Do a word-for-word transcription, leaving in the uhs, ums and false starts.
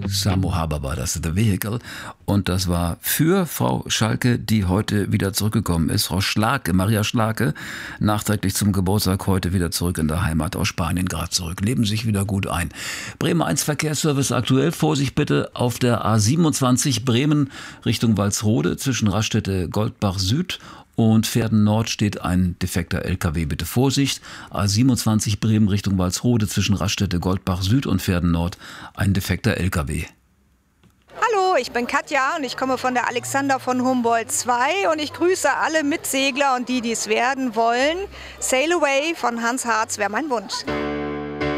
Samo Haber war das, The Vehicle. Und das war für Frau Schalke, die heute wieder zurückgekommen ist. Frau Schlake, Maria Schlake, nachträglich zum Geburtstag heute wieder zurück in der Heimat aus Spanien, gerade zurück. Leben sich wieder gut ein. Bremen eins Verkehrsservice aktuell. Vorsicht bitte auf der A siebenundzwanzig Bremen Richtung Walsrode zwischen Raststätte Goldbach Süd und Pferden Nord steht ein defekter L K W. Bitte Vorsicht. A siebenundzwanzig Bremen Richtung Walsrode zwischen Raststätte Goldbach Süd und Pferden Nord ein defekter L K W. Hallo, ich bin Katja und ich komme von der Alexander von Humboldt zwei und ich grüße alle Mitsegler und die, die es werden wollen. Sail Away von Hans Harz wäre mein Wunsch.